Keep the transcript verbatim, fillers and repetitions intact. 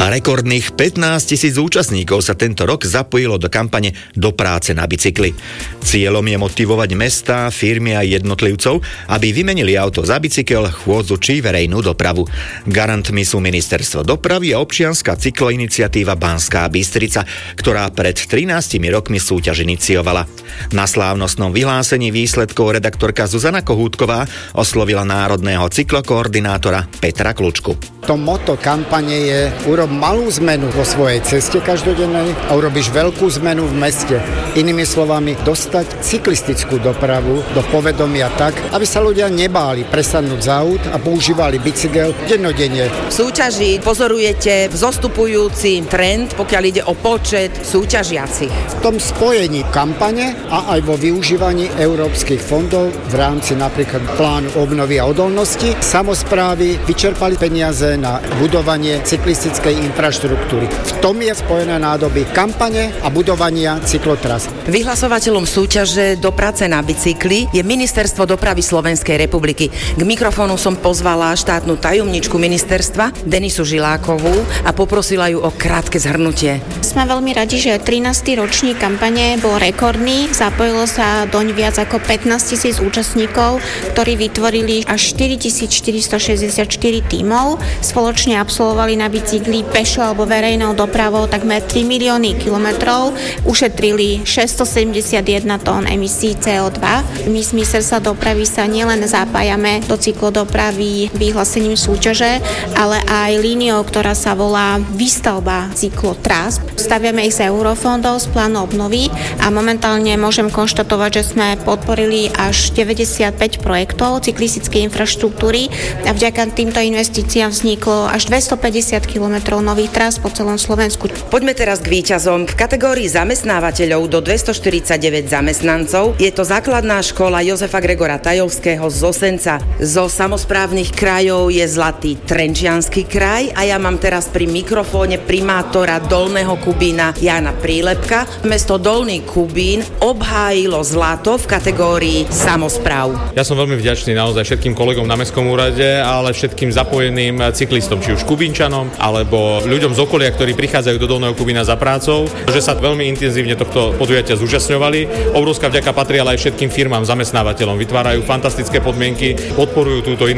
A rekordných pätnásť tisíc účastníkov sa tento rok zapojilo do kampane Do práce na bicykli. Cieľom je motivovať mestá, firmy a jednotlivcov, aby vymenili auto za bicykel, chôdzu či verejnú dopravu. Garantmi sú Ministerstvo dopravy a občianska cykloiniciatíva Banská Bystrica, ktorá pred trinástimi rokmi súťaž iniciovala. Na slávnostnom vyhlásení výsledkov redaktorka Zuzana Kohútková oslovila národného cyklokoordinátora Petra Klučku. To motto kampane je urob malú zmenu vo svojej ceste každodennej a urobíš veľkú zmenu v meste. Inými slovami, dostať cyklistickú dopravu do povedomia tak, aby sa ľudia nebáli presadnúť z aut a používali bicykel dennodenne. V súťaži pozorujete vzostupujúci trend, pokiaľ ide o počet súťažiacich. V tom spojení kampane a aj vo využívaní európskych fondov v rámci napríklad plánu obnovy a odolnosti samosprávy vyčerpali peniaze na budovanie cyklistickej infraštruktúry. V tom je spojené nádoby kampane a budovania cyklotras. Vyhlasovateľom súťaže Do práce na bicykli je Ministerstvo dopravy Slovenskej republiky. K mikrofónu som pozvala štátnu tajomničku ministerstva Denisu Žilákovú a poprosila ju o krátke zhrnutie. Sme veľmi radi, že trinásty ročník kampane bol rekordný. Zapojilo sa doň viac ako pätnásť tisíc účastníkov, ktorí vytvorili až štyritisícštyristošesťdesiatštyri tímov. Spoločne absolvovali na bicykli, pešo alebo verejnou dopravou takmer tri milióny kilometrov, ušetrili šesťstosedemdesiatjeden tón emisí cé ó dva. My z Ministerstva dopravy sa nielen zapájame do cyklodopravy vyhlásením súťaže, ale aj líniou, ktorá sa volá výstavba cyklotrás. Staviame ich z eurofondov, z plánu obnovy a momentálne môžem konštatovať, že sme podporili až deväťdesiatpäť projektov cyklistickej infraštruktúry a vďaka týmto investíciám vzniklo až dvestopäťdesiat kilometrov nových trás po celom Slovensku. Poďme teraz k víťazom. V kategórii zamestnávateľov do dvestoštyridsaťdeväť zamestnancov je to základná škola Jozefa Gregora Tajovského z Osenca. Zo samosprávnych krajov je zlatý Trenčiansky kraj a ja mám teraz pri mikrofóne primátora Dolného Kubína Jána Prílepka. Mesto Dolný Kubín obhájilo zlato v kategórii samospráv. Ja som veľmi vďačný naozaj všetkým kolegom na mestskom úrade, ale všetkým zapojeným cyklistom, či už Kubínčanom, alebo ľuďom z okolia, ktorí prichádzajú do Dolného Kubína za prácou, že sa veľmi intenzívne tohto podujatia zúčastňovali. Obrovská vďaka patrí ale aj všetkým firmám, zamestnávateľom. Vytvárajú fantastické podmienky, podporujú túto